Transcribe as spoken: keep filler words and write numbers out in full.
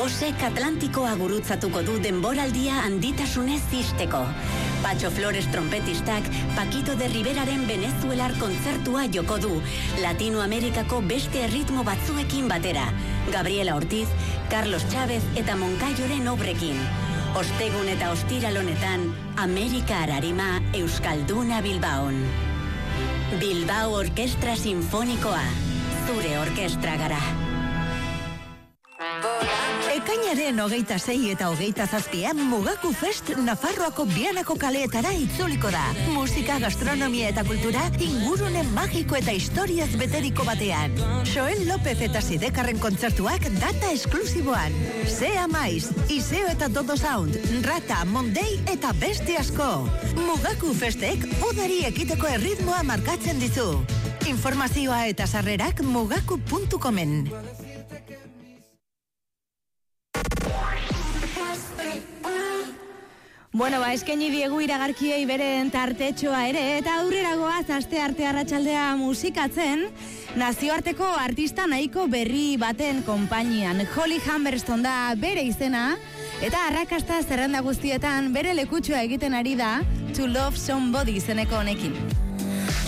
Bosek Atlantikoa gurutzatuko du denboraldia handitasunez izteko. Patxo Flores trompetistak Paquito de Riveraren Venezuelar kontzertua joko du, Latinoamerikako beste erritmo batzuekin batera. Gabriela Ortiz, Carlos Chávez eta Moncayoren obrekin. Ostegun eta ostiral honetan, Amerika Ararima Euskalduna Bilbaon. Bilbao Orkestra Sinfonikoa, zure orkestra gara. Ekainaren hogeita sei eta hogeita zazpian Mugaku Fest Nafarroako Bianako kaleetara itzuliko da. Musika, gastronomia eta kultura ingurune magiko eta historiaz beteriko batean. Joel López eta Sidekarren kontzertuak data esklusiboan. Sea Maiz, Iseo eta Dodo Sound, Rata, Mondei eta beste asko. Mugaku Festek udari ekiteko erritmoa markatzen dizu. Informazioa eta sarrerak mugaku puntu comen. Bueno, ba, eskaini diegu iragarkiei beren tartetxoa ere, eta aurrera goaz aste arte arratsaldea musikatzen, nazioarteko artista nahiko berri baten konpainian. Holly Humberstone da bere izena, eta arrakasta zerrenda guztietan bere lekutxoa egiten ari da To Love Somebody izeneko honekin.